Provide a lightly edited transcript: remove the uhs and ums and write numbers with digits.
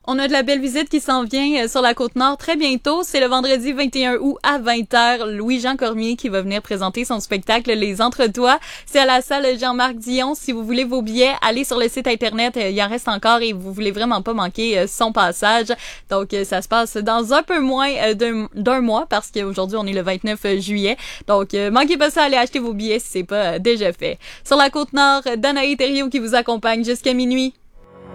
On a de la belle visite qui s'en vient sur la Côte-Nord très bientôt. C'est le vendredi 21 août à 20h. Louis-Jean Cormier qui va venir présenter son spectacle Les Entretois. C'est à la salle Jean-Marc Dion. Si vous voulez vos billets, allez sur le site internet. Il en reste encore et vous voulez vraiment pas manquer son passage. Donc, ça se passe dans un peu moins d'un mois parce qu'aujourd'hui, on est le 29 juillet. Donc, manquez pas ça, allez acheter vos billets si c'est pas déjà fait. Sur la Côte-Nord, Danae Thériault qui vous accompagne jusqu'à minuit.